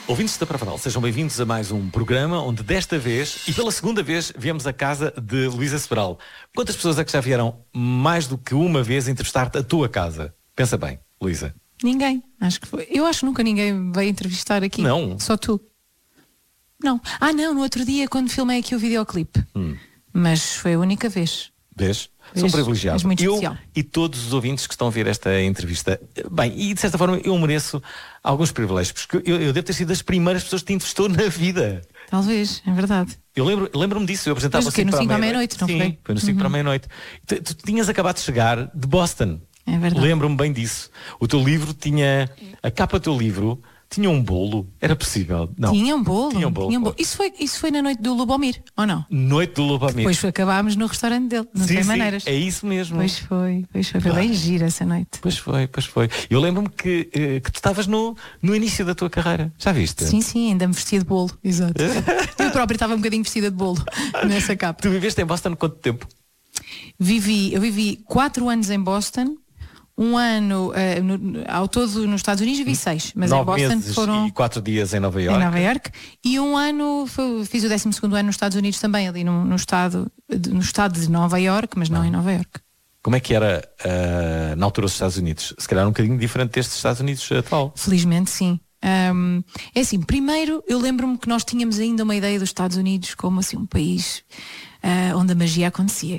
Ouvintes da Parvaral, sejam bem-vindos a mais um programa onde desta vez, e pela segunda vez, viemos à casa de Luísa Sobral. Quantas pessoas é que já vieram mais do que uma vez entrevistar-te a tua casa? Pensa bem, Luísa. Ninguém, acho que foi. Eu acho que nunca ninguém veio entrevistar aqui. Não? Só tu. Não. Não, no outro dia quando filmei aqui o videoclipe. Mas foi a única vez. Vês? Sou privilegiado. Muito eu especial. E todos os ouvintes que estão a ver esta entrevista. Bem, e de certa forma eu mereço alguns privilégios, porque eu devo ter sido das primeiras pessoas que te entrevistou na vida. Talvez, é verdade. Eu lembro-me disso, eu apresentava Mas o quê? No 5 à meia-noite, não foi? Sim, foi no 5 para a meia-noite. Tu tinhas acabado de chegar de Boston. É verdade. Lembro-me bem disso. O teu livro tinha, a capa do teu livro tinha um bolo. Era possível? Não. Tinha um bolo. Tinha um bolo. Isso foi na noite do Lubomir, ou não? Noite do Lubomir. Depois acabámos no restaurante dele, não tem maneiras. É isso mesmo. Pois foi bem gira essa noite. Pois foi. Eu lembro-me que tu estavas no início da tua carreira. Já viste? Sim, ainda me vestia de bolo. Exato. Eu própria estava um bocadinho vestida de bolo nessa capa. Tu viveste em Boston quanto tempo? Eu vivi 4 anos em Boston. Um ano ao todo nos Estados Unidos vivi 6, mas 9 em Boston meses foram e 4 dias em Nova Iorque. Em Nova Iorque. E um ano fiz o 12º ano nos Estados Unidos também, ali no estado de Nova Iorque, mas não em Nova Iorque. Como é que era na altura dos Estados Unidos? Se calhar um bocadinho diferente destes Estados Unidos atual. Felizmente sim. É assim, primeiro eu lembro-me que nós tínhamos ainda uma ideia dos Estados Unidos como assim um país onde a magia acontecia.